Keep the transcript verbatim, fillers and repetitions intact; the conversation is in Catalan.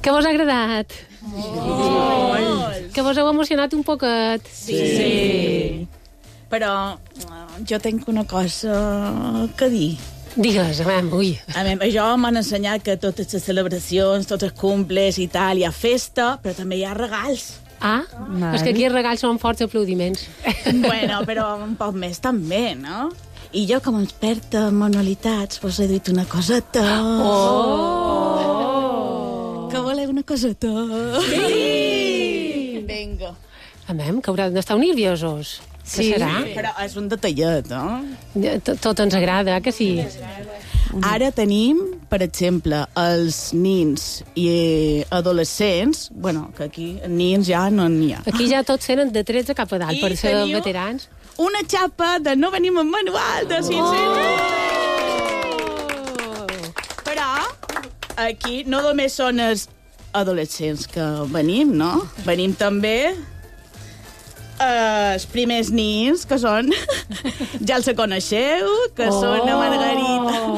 Que vos ha agradat? Molt. Que vos heu emocionat un poquet? Sí. sí. Però jo tinc una cosa que dir. Digues, a veure, ui. A mi, jo m'han ensenyat que totes les celebracions, tots els cumples i tal, hi ha festa, però també hi ha regals. Ah, Mal. És que aquí els regals són forts aplaudiments. Bueno, però un poc més també, no? I jo, com a experta en manualitats, vos he dit una coseta. Oh! Que voleu una coseta? Sí! Vinga. A veure, que haurà d'estar nerviosos. Sí, que serà? Però és un detallet, no? Tot ens agrada, que sí? Ara tenim, per exemple, els nins i adolescents, bueno, que aquí nins ja no n'hi ha. Aquí ja tots tenen de tretze cap a dalt, I per ser teniu veterans. Una xapa de no venim amb manual de cinc-cents. Oh! Però aquí no només són els adolescents que venim, no? Venim també els primers nins, que són... Ja els coneixeu, que oh. són la Margarita